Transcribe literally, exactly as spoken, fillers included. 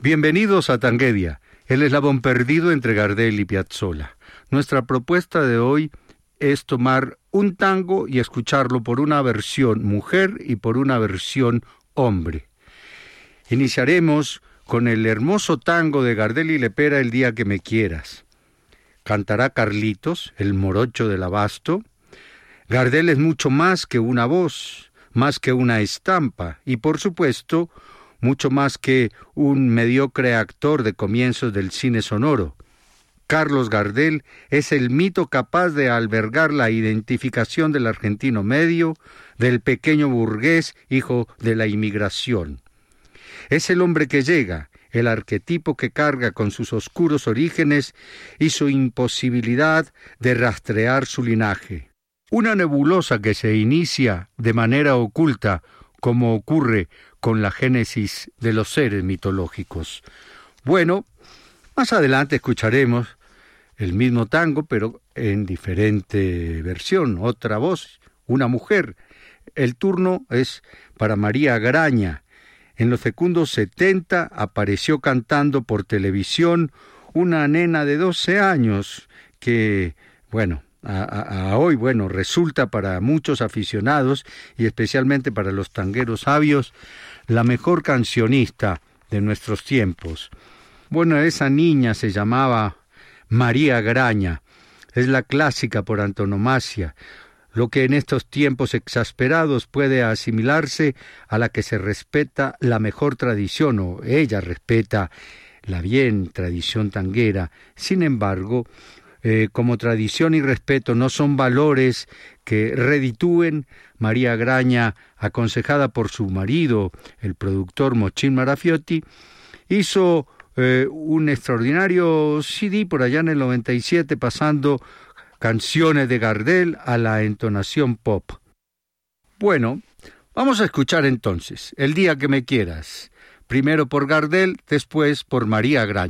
Bienvenidos a Tanguedia, el eslabón perdido entre Gardel y Piazzolla. Nuestra propuesta de hoy es tomar un tango y escucharlo por una versión mujer y por una versión hombre. Iniciaremos con el hermoso tango de Gardel y Lepera, El día que me quieras. Cantará Carlitos, el morocho del Abasto. Gardel es mucho más que una voz, más que una estampa y, por supuesto, mucho más que un mediocre actor de comienzos del cine sonoro. Carlos Gardel es el mito capaz de albergar la identificación del argentino medio, del pequeño burgués, hijo de la inmigración. Es el hombre que llega, el arquetipo que carga con sus oscuros orígenes y su imposibilidad de rastrear su linaje. Una nebulosa que se inicia de manera oculta, como ocurre con la génesis de los seres mitológicos. Bueno, más adelante escucharemos el mismo tango, pero en diferente versión, otra voz, una mujer. El turno es para María Graña. En los fecundos setenta apareció cantando por televisión una nena de doce años que, bueno, A, a, a hoy, bueno, resulta para muchos aficionados y especialmente para los tangueros sabios la mejor cancionista de nuestros tiempos. Bueno, esa niña se llamaba María Graña, es la clásica por antonomasia, lo que en estos tiempos exasperados puede asimilarse a la que se respeta la mejor tradición, o ella respeta la bien tradición tanguera. Sin embargo, Eh, como tradición y respeto no son valores que reditúen, María Graña, aconsejada por su marido, el productor Mochín Marafiotti, hizo eh, un extraordinario C D por allá en el noventa y siete, pasando canciones de Gardel a la entonación pop. Bueno, vamos a escuchar entonces El día que me quieras, primero por Gardel, después por María Graña.